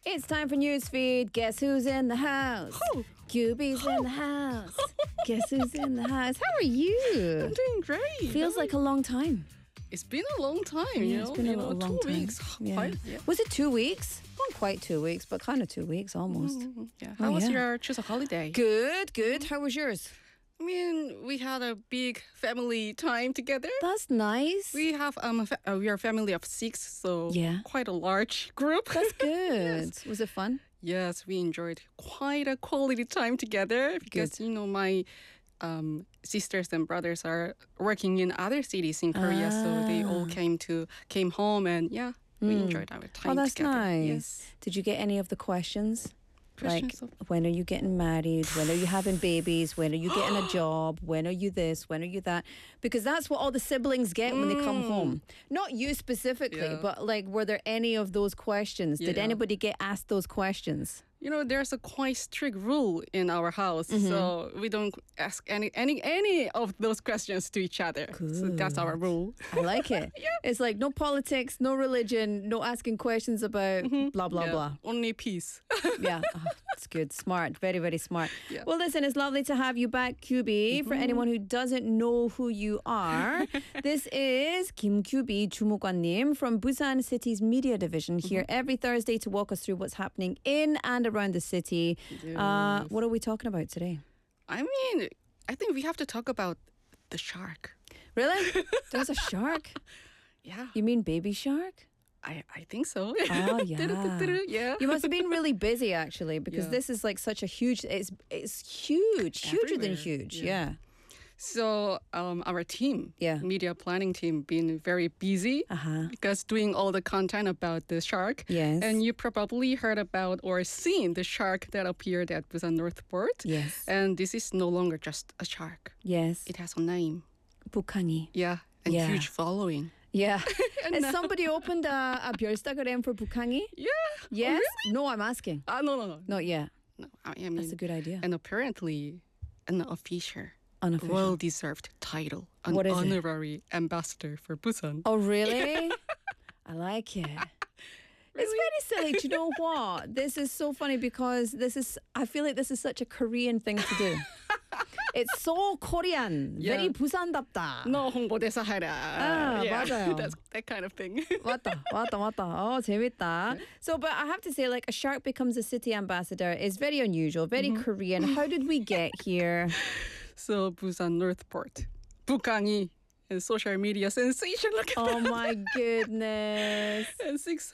It's time for Newsfeed. Guess who's in the house? QB's in the house. Guess who's in the house? How are you? I'm doing great. Feels like a long time. It's been a long time, It's been a long 2 time. weeks. Yeah. Quite, Was it 2 weeks? Not quite 2 weeks, but kind of 2 weeks almost. yeah. How was yeah. your Chuseok holiday? Good. How was yours? I mean, we had a big family time together. That's nice. We have we are a family of 6, so Yeah. quite a large group. That's good. Was it fun? Yes, we enjoyed quite a quality time together because my sisters and brothers are working in other cities in Korea, so they all came home and we enjoyed our time Oh, that's together. nice. Yes. Did you get any of the questions? Questions Like, when are you getting married? When are you having babies? When are you getting a job? When are you this? When are you that? Because that's what all the siblings get when they come home. Not you specifically, Yeah. but like, were there any of those questions? Did Yeah. anybody get asked those questions? There's a quite strict rule in our house, so we don't ask any of those questions to each other. So that's our rule. I like it. It's like no politics, no religion, no asking questions about blah, blah, blah. Only peace. Yeah, it's good. Smart. Very, very smart. Yeah. Well, listen, it's lovely to have you back, QB. For anyone who doesn't know who you are, this is Kim QB 주무관님 from Busan City's media division here every Thursday to walk us through what's happening in and around the city. What are we talking about today? I mean, I think we have to talk about the shark. Really? There's a shark? Yeah, You mean baby shark? I think so. Oh, yeah. Yeah. You must have been really busy, actually, because Yeah. this is like such a huge, it's huge, huger than Everywhere. huge. Yeah. So our team, Yeah. media planning team, been very busy because doing all the content about the shark. Yes. And you probably heard about or seen the shark that appeared at Busan North Port. Yes. And this is no longer just a shark. Yes. It has a name. 북항이. Yeah. And Yeah. huge following. Yeah. Has somebody opened a 별stagram for 북항이? Yeah. Yes? Oh, really? No, I'm asking. No. Not yet. No. I mean, That's a good idea. And apparently, an official, Unofficial. well-deserved title, an What is it? honorary ambassador for Busan. Oh, really? I like it. It's very silly. Do you know what? This is so funny because I feel like this is such a Korean thing to do. It's so Korean. Yeah. Very 부산답다. 너 홍보대사 해라. 맞아요. That's that kind of thing. 맞다. Oh, 재밌다. So, but I have to say, like, a shark becomes a city ambassador is very unusual, very Korean. How did we get here? So Busan North Port, 북항이, and social media sensation. Look at Oh, that. my goodness. And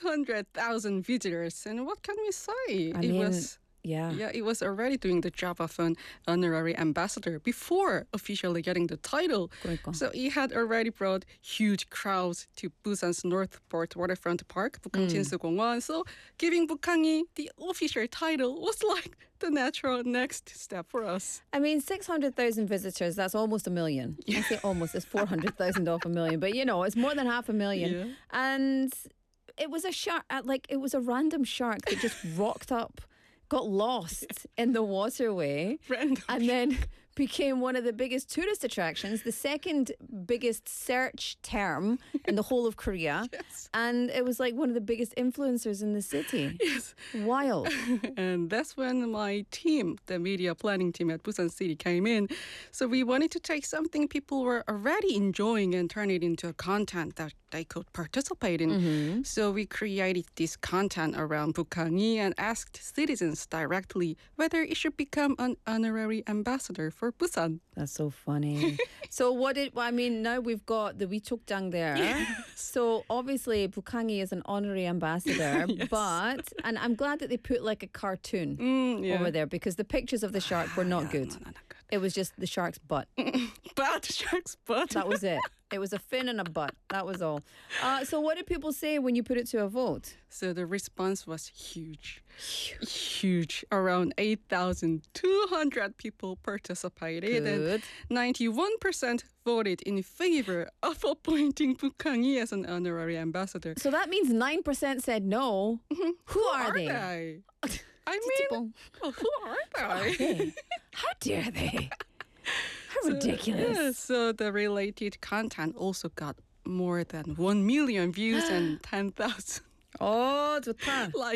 600,000 visitors. And what can we say? I mean, yeah. It was already doing the job of an honorary ambassador before officially getting the title. 그러니까. So it had already brought huge crowds to Busan's North Port waterfront park, Bukang Jinsu-공원. So giving 북항이 the official title was like the natural next step for us. I mean, 600,000 visitors, that's almost a million. I say almost, it's 400,000 off a million. But, it's more than half a million. Yeah. And it was a shark, it was a random shark that just rocked up, got lost in the waterway. Random. And then became one of the biggest tourist attractions, the second biggest search term in the whole of Korea. Yes. And it was like one of the biggest influencers in the city. Yes. Wild. And that's when my team, the media planning team at Busan City, came in. So we wanted to take something people were already enjoying and turn it into a content that they could participate in. So we created this content around 북항이 and asked citizens directly whether it should become an honorary ambassador for Busan. That's so funny. So now we've got the Wichokjang there. So obviously 북항이 is an honorary ambassador, but, and I'm glad that they put like a cartoon over there because the pictures of the shark were not good. No, not good. It was just the shark's butt. But the shark's butt. That was it. It was a fin and a butt. That was all. So what did people say when you put it to a vote? So the response was huge. Huge. Around 8,200 people participated. Good. And 91% voted in favor of appointing 북항이 as an honorary ambassador. So that means 9% said no. Who are they? I mean, who are they? Hey, how dare they? How ridiculous. Yeah, so the related content also got more than 1 million views and 10,000 Oh, 좋다. likes.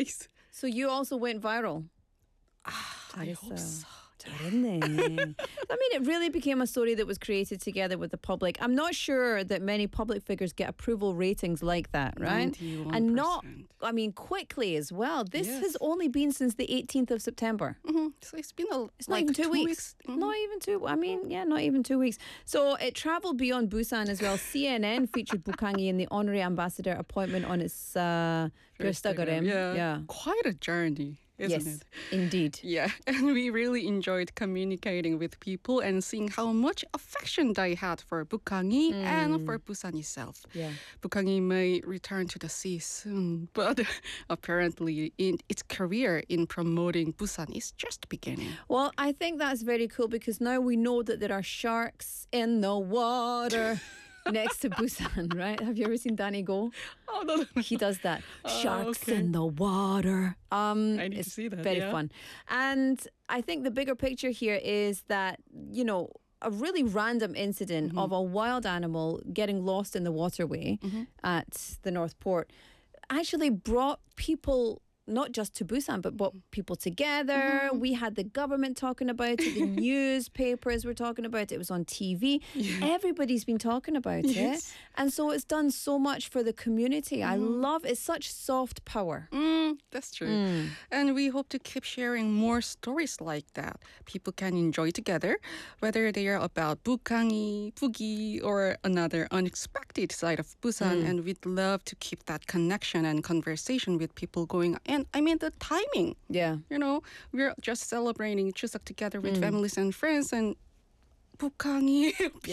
So you also went viral. I hope so. 잘했네. I mean, it really became a story that was created together with the public. I'm not sure that many public figures get approval ratings like that, right? 91%. And not, I mean, quickly as well. This has only been since the 18th of September. So it's been It's not even 2 weeks. Not even 2. I mean, not even 2 weeks. So it traveled beyond Busan as well. CNN featured Bukhangi in the honorary ambassador appointment on its Instagram. Yeah. Quite a journey, isn't it? Indeed. Yeah, and we really enjoyed communicating with people and seeing how much affection they had for Bukhangi and for Busan itself. Yeah. Bukhangi may return to the sea soon, but apparently its career in promoting Busan is just beginning. Well, I think that's very cool because now we know that there are sharks in the water next to Busan, right? Have you ever seen Danny Go? Oh, no. He does that. Sharks okay. in the water. I need It's to see that. very fun. And I think the bigger picture here is that, you know, a really random incident of a wild animal getting lost in the waterway at the North Port actually brought people not just to Busan, but brought people together. We had the government talking about it. The newspapers were talking about it. It was on TV. Everybody's been talking about it. And so it's done so much for the community. I love it's such soft power. That's true. And we hope to keep sharing more stories like that. People can enjoy together, whether they are about Bukhangi, Pugi, or another unexpected side of Busan. And we'd love to keep that connection and conversation with people going. And I mean, the timing. Yeah. You know, we're just celebrating Chuseok together with families and friends, and Bukhangi